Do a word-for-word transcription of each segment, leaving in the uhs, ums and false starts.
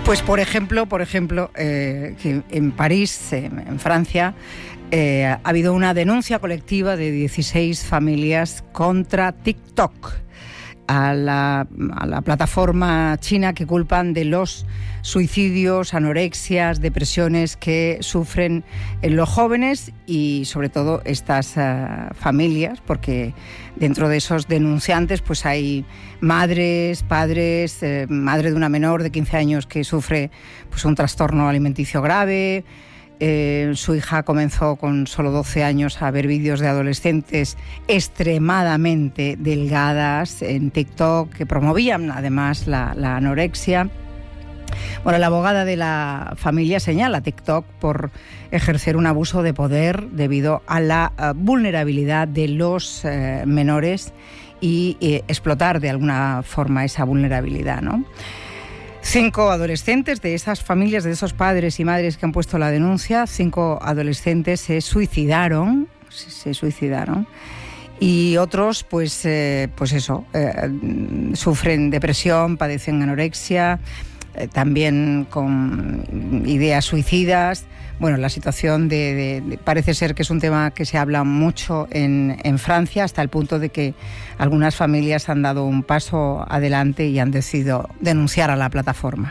Pues por ejemplo, por ejemplo, eh, que en París, eh, en Francia, eh, ha habido una denuncia colectiva de dieciséis familias contra TikTok, a la, a la plataforma china, que culpan de los suicidios, anorexias, depresiones que sufren los jóvenes y sobre todo estas uh, familias, porque dentro de esos denunciantes pues hay madres, padres, eh, madre de una menor de quince años que sufre pues un trastorno alimenticio grave. Eh, su hija comenzó con solo doce años a ver vídeos de adolescentes extremadamente delgadas en TikTok que promovían además la, la anorexia. Bueno, la abogada de la familia señala a TikTok por ejercer un abuso de poder debido a la uh, vulnerabilidad de los uh, menores y eh, explotar de alguna forma esa vulnerabilidad, ¿no? Cinco adolescentes de esas familias, de esos padres y madres que han puesto la denuncia, cinco adolescentes se suicidaron, se suicidaron y otros, pues, eh, pues eso, eh, sufren depresión, padecen anorexia, eh, también con ideas suicidas. Bueno, la situación de, de, de, parece ser que es un tema que se habla mucho en, en Francia, hasta el punto de que algunas familias han dado un paso adelante y han decidido denunciar a la plataforma.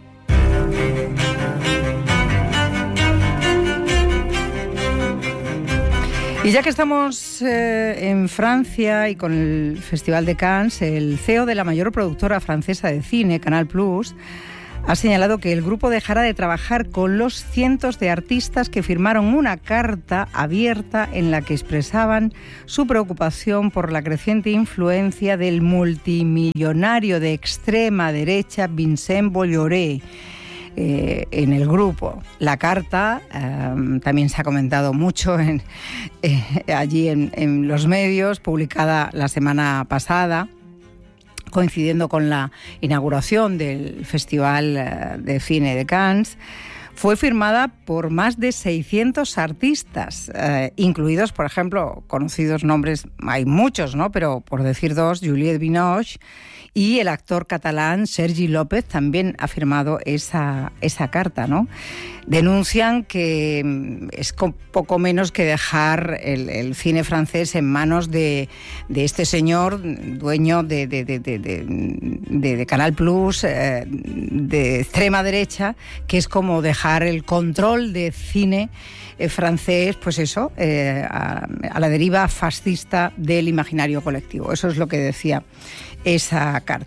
Y ya que estamos eh, en Francia y con el Festival de Cannes, el C E O de la mayor productora francesa de cine, Canal Plus, ha señalado que el grupo dejará de trabajar con los cientos de artistas que firmaron una carta abierta en la que expresaban su preocupación por la creciente influencia del multimillonario de extrema derecha Vincent Bolloré eh, en el grupo. La carta eh, también se ha comentado mucho en, eh, allí en, en los medios, publicada la semana pasada, coincidiendo con la inauguración del Festival de Cine de Cannes. Fue firmada por más de seiscientos artistas, eh, incluidos, por ejemplo, conocidos nombres, hay muchos, ¿no? Pero por decir dos, Juliette Binoche y el actor catalán Sergi López también ha firmado esa, esa carta, ¿no? Denuncian que es poco menos que dejar el, el cine francés en manos de, de este señor, dueño de, de, de, de, de, de, de Canal Plus, eh, de extrema derecha, que es como dejar el control de cine eh, francés, pues eso, eh, a, a la deriva fascista del imaginario colectivo. Eso es lo que decía esa carta.